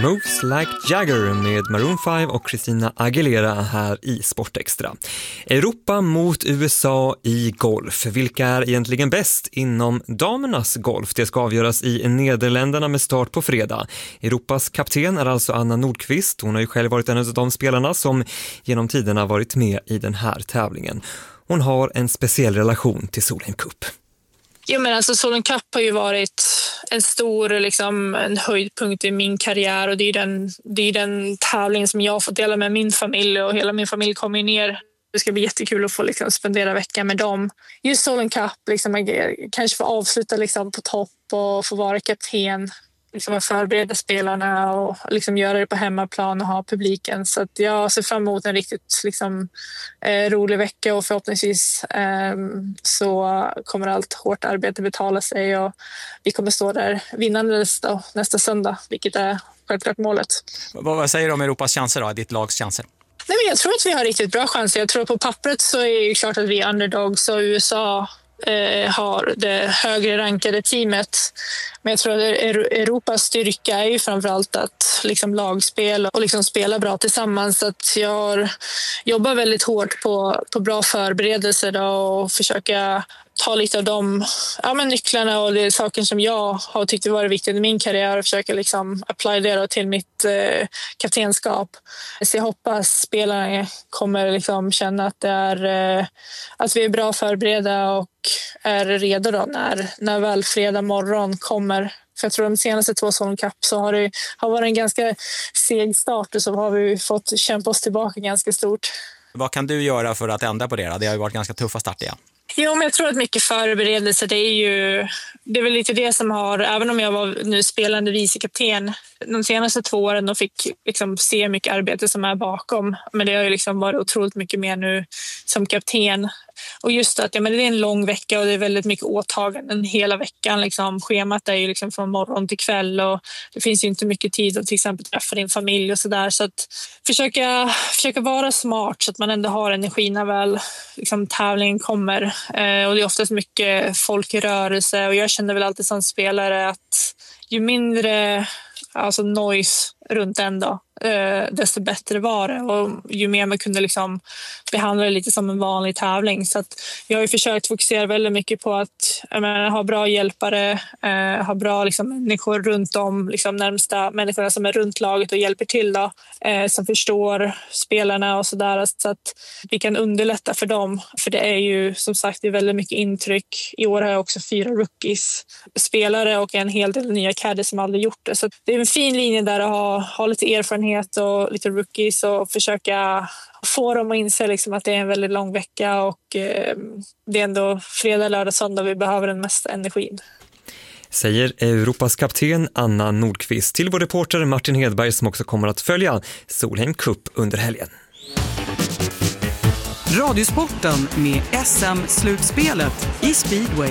Moves Like Jagger med Maroon 5 och Christina Aguilera här i Sportextra. Europa mot USA i golf. Vilka är egentligen bäst inom damernas golf? Det ska avgöras i Nederländerna med start på fredag. Europas kapten är alltså Anna Nordqvist. Hon har ju själv varit en av de spelarna som genom tiderna varit med i den här tävlingen. Hon har en speciell relation till Solheim Cup. Jo, men alltså Solheim Cup har ju varit en stor en höjdpunkt i min karriär, och det är den tävling som jag får dela med min familj, och hela min familj kommer ner. Det ska bli jättekul att få spendera veckan med dem. Just Solheim Cup, kanske få avsluta på topp och få vara kapten, förbereda spelarna och göra det på hemmaplan och ha publiken. Så att jag ser fram emot en riktigt rolig vecka, och förhoppningsvis så kommer allt hårt arbete betala sig, och vi kommer stå där vinnandes nästa söndag, vilket är självklart målet. Vad säger du om Europas chanser då, ditt lags chanser? Nej, men jag tror att vi har riktigt bra chanser. Jag tror på pappret så är det klart att vi är underdogs, och USA har det högre rankade teamet. Men jag tror att Europas styrka är ju framförallt att lagspel och spela bra tillsammans. Så att jag jobbar väldigt hårt på bra förberedelser och försöka ta lite av de nycklarna och det saker som jag har tyckt varit viktigt i min karriär, och försöka apply det till mitt kaptenskap. Så jag hoppas spelarna kommer känna att det är att vi är bra förberedda och är redo då när väl fredag morgon kommer. För jag tror de senaste 2 Solheim Cup så har varit en ganska seg start, och så har vi fått kämpa oss tillbaka ganska stort. Vad kan du göra för att ändra på det? Det har ju varit ganska tuffa start igen. Jo, men jag tror att mycket förberedelse, det är väl lite det som har, även om jag var nu spelande vicekapten de senaste 2 åren och fick se mycket arbete som är bakom, men det har ju varit otroligt mycket mer nu som kapten. Och just att det är en lång vecka, och det är väldigt mycket åtaganden hela veckan. Schemat är ju från morgon till kväll, och det finns ju inte mycket tid att till exempel träffa din familj och sådär. Så att försöka vara smart så att man ändå har energi när väl tävlingen kommer. Och det är oftast mycket folk i rörelse, och jag känner väl alltid som spelare att ju mindre noise runt en då, desto bättre var det, och ju mer man kunde behandla det lite som en vanlig tävling. Så att jag har ju försökt fokusera väldigt mycket på att ha bra hjälpare, ha bra människor runt om, närmsta människorna som är runt laget och hjälper till då, som förstår spelarna och sådär, så att vi kan underlätta för dem. För det är ju som sagt det är väldigt mycket intryck. I år har jag också 4 rookies spelare och en hel del nya caddies som aldrig gjort det. Så det är en fin linje där att ha lite erfarenhet och lite rookies, och försöka få dem att inse att det är en väldigt lång vecka, och det är ändå fredag, lördag, söndag vi behöver den mesta energin. Säger Europas kapten Anna Nordqvist till vår reporter Martin Hedberg, som också kommer att följa Solheim Cup under helgen. Radiosporten med SM-slutspelet i speedway.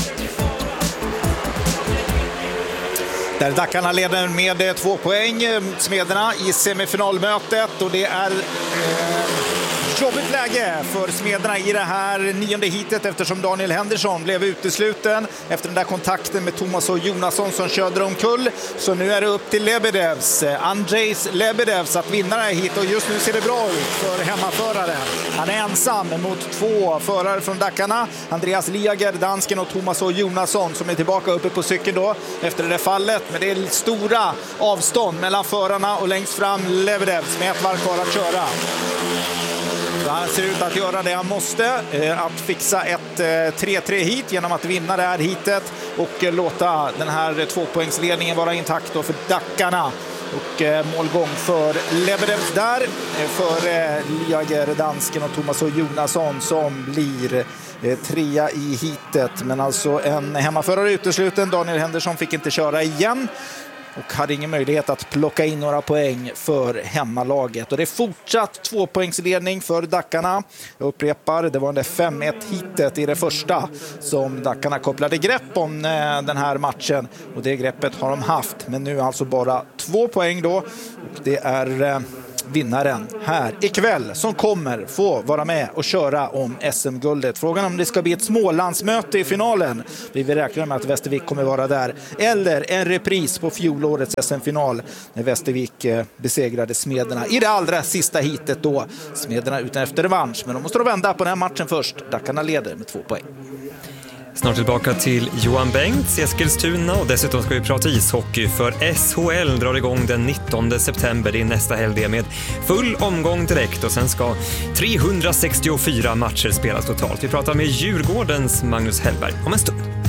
Där Dackarna leder med 2 poäng, Smederna i semifinalmötet, och det är jobbigt läge för Smederna i det här 9:e heatet, eftersom Daniel Henderson blev utesluten efter den där kontakten med Thomas och Jonasson som körde omkull. Så nu är det upp till Lebedevs, Andrzejs Lebedevs, att vinna det här hit, och just nu ser det bra ut för hemmaförare. Han är ensam mot 2 förare från Dackarna, Andreas Liager, dansken, och Thomas och Jonasson som är tillbaka uppe på cykeln då efter det där fallet. Men det är stora avstånd mellan förarna, och längst fram Lebedevs med ett varv kvar att köra. Han ser ut att göra det han måste, att fixa ett 3-3 hit genom att vinna det här hitet och låta den här 2-poängsledningen vara intakt då för Dackarna. Och målgång för Lebedevs där, för Liager, dansken, och Thomas och Jonasson som blir 3 i hitet. Men alltså en hemmaförare utesluten, Daniel Henderson fick inte köra igen och hade ingen möjlighet att plocka in några poäng för hemmalaget. Och det är fortsatt 2-poängsledning för Dackarna. Jag upprepar, det var det 5-1 hitet i det första som Dackarna kopplade grepp om den här matchen. Och det greppet har de haft, men nu alltså bara 2 poäng då. Och det är vinnaren här ikväll som kommer få vara med och köra om SM-guldet. Frågan om det ska bli ett Smålandsmöte i finalen. Vi vill räkna med att Västervik kommer vara där. Eller en repris på fjolårets SM-final när Västervik besegrade Smederna i det allra sista hitet då. Smederna utan efter revansch, men de måste vända på den här matchen först. Dackarna leder med 2 poäng. Snart tillbaka till Johan Bengts i Eskilstuna och dessutom ska vi prata ishockey för SHL drar igång den 19 september. Det är nästa helg med full omgång direkt och sen ska 364 matcher spelas totalt. Vi pratar med Djurgårdens Magnus Hellberg om en stund.